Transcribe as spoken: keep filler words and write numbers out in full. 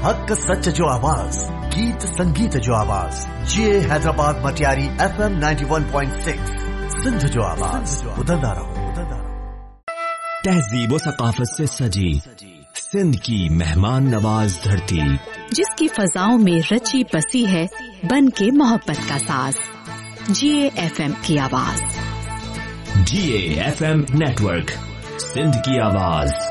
हक सच जो आवाज, गीत संगीत जो आवाज, ये Hyderabad Matiari F M ninety one point six Sindh जो आवाज, उधरदा रहो, उधरदा रहो। तहजीब व सकाफत से सजी सिंध की मेहमान नवाज धरती, जिसकी फजाओं में रची बसी है बन के मोहब्बत का साज। जीए एफ एम की आवाज। जीए एफ एम नेटवर्क, सिंध की आवाज।